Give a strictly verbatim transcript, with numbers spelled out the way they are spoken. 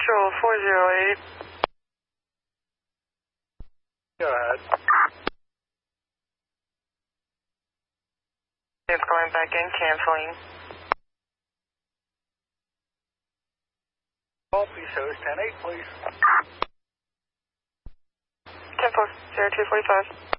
Central four zero eight. Go ahead. It's going back in, canceling. Call please host ten eight, please. ten four, zero two forty-five.